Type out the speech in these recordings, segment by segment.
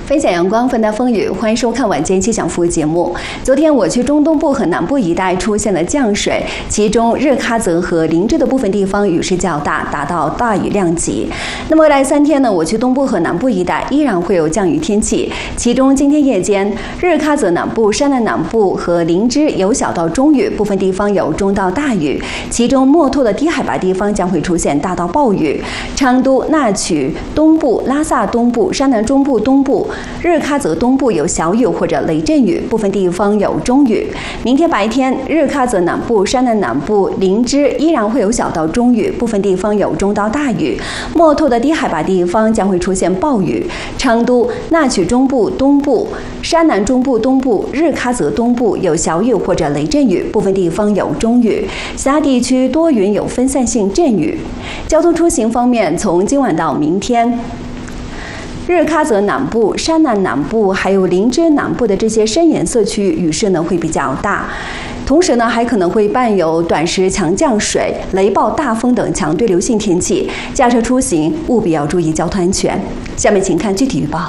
分享阳光，分担风雨，欢迎收看晚间气象服务节目。昨天我去中东部和南部一带出现了降水，其中日喀则和林芝的部分地方雨势较大，达到大雨量级。那么未来3天呢，我去东部和南部一带依然会有降雨天气，其中今天夜间日喀则南部、山南南部和林芝有小到中雨，部分地方有中到大雨，其中墨脱的低海拔地方将会出现大到暴雨。昌都、纳曲东部、拉萨东部、山南中部东部、日喀则东部有小雨或者雷阵雨，部分地方有中雨。明天白天，日喀则南部、山南南部、林芝依然会有小到中雨，部分地方有中到大雨。墨脱的低海拔地方将会出现暴雨。昌都、纳曲中部东部、山南中部东部、日喀则东部有小雨或者雷阵雨，部分地方有中雨。其他地区多云有分散性阵雨。交通出行方面，从今晚到明天，日喀则南部、山南南部还有林芝南部的这些深颜色区域雨势呢会比较大，同时呢还可能会伴有短时强降水、雷暴、大风等强对流性天气，驾车出行务必要注意交通安全。下面请看具体预报。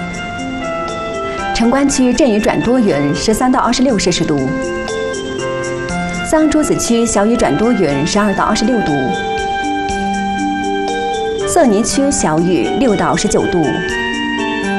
城关区阵雨转多云，13到26摄氏度；桑珠子区小雨转多云，12到26度；色尼区小雨6到19度。